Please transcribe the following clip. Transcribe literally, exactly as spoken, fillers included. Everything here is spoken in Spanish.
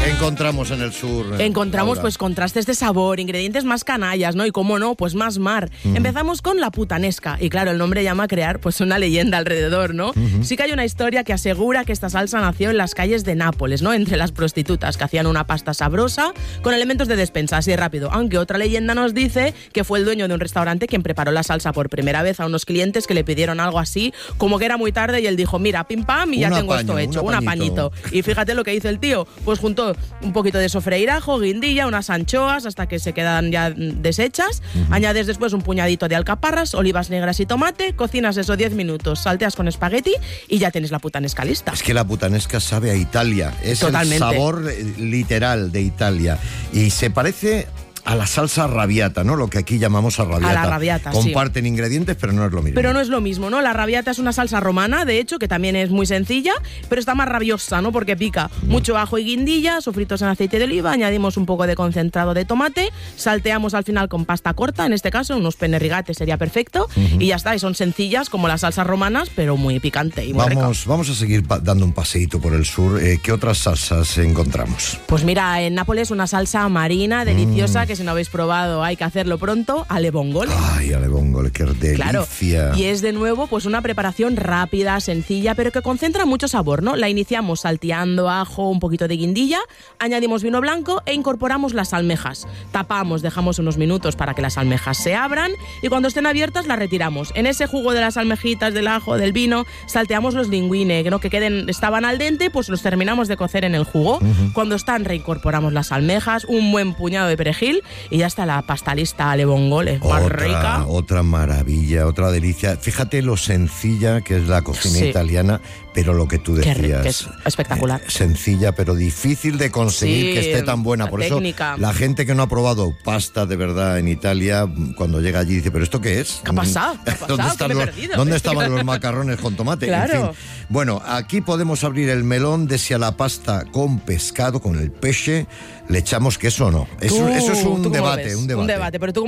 ¿Qué encontramos en el sur? Encontramos Laura? pues contrastes de sabor, ingredientes más canallas, ¿no? Y cómo no, pues más mar. Uh-huh. Empezamos con la putanesca. Y claro, el nombre llama a crear pues una leyenda alrededor, ¿no? Uh-huh. Sí que hay una historia que asegura que esta salsa nació en las calles de Nápoles, ¿no? Entre las prostitutas que hacían una pasta sabrosa con elementos de despensa, así de rápido. Aunque otra leyenda nos dice que fue el dueño de un restaurante quien preparó la salsa por primera vez a unos clientes que le pidieron algo así, como que era muy tarde y él dijo, mira, pim pam, y ya un tengo apaño, esto hecho, un un apañito. Y fíjate lo que hizo el tío, pues juntó un poquito de sofreírajo, guindilla, unas anchoas hasta que se quedan ya deshechas, uh-huh. Añades después un puñadito de alcaparras, olivas negras y tomate, cocinas eso diez minutos, salteas con espagueti y ya tienes la putanesca lista. Es que la putanesca sabe a Italia, es Totalmente. El sabor literal de Italia y se parece a la salsa arrabbiata, ¿no? Lo que aquí llamamos arrabbiata. A la arrabbiata, Comparten sí. ingredientes, pero no es lo mismo. Pero no es lo mismo, ¿no? La arrabbiata es una salsa romana, de hecho, que también es muy sencilla, pero está más rabiosa, ¿no? Porque pica mm. mucho ajo y guindilla, sofritos en aceite de oliva, añadimos un poco de concentrado de tomate, salteamos al final con pasta corta, en este caso, unos penne rigate sería perfecto, uh-huh. Y ya está, y son sencillas como las salsas romanas, pero muy picante y muy vamos, rica. Vamos a seguir pa- dando un paseíto por el sur. Eh, ¿Qué otras salsas encontramos? Pues mira, en Nápoles una salsa marina deliciosa, mm. que si no habéis probado hay que hacerlo pronto, ale vongole. Ay, ale vongole, qué delicia. Claro. Y es de nuevo pues una preparación rápida, sencilla, pero que concentra mucho sabor, ¿no? La iniciamos salteando ajo, un poquito de guindilla, añadimos vino blanco e incorporamos las almejas. Tapamos, dejamos unos minutos para que las almejas se abran y cuando estén abiertas las retiramos. En ese jugo de las almejitas, del ajo, del vino, salteamos los linguine, ¿no? Que queden, estaban al dente, pues los terminamos de cocer en el jugo. Uh-huh. Cuando están, reincorporamos las almejas, un buen puñado de perejil y ya está la pasta lista ale vongole, más otra, rica. Otra maravilla, otra delicia. Fíjate lo sencilla que es la cocina sí. italiana, pero lo que tú decías. Que es espectacular. Eh, sencilla, pero difícil de conseguir sí, que esté tan buena. Por técnica. Eso, la gente que no ha probado pasta de verdad en Italia, cuando llega allí dice, ¿pero esto qué es? ¿Qué ha pasado? ¿Qué ha pasado? ¿Dónde, están los, perdido, ¿dónde estaban los macarrones con tomate? Claro. En fin. Bueno, aquí podemos abrir el melón de si a la pasta con pescado, con el pesce, le echamos queso o no. Eso, tú, eso es un debate, un un debate. Un debate, pero tú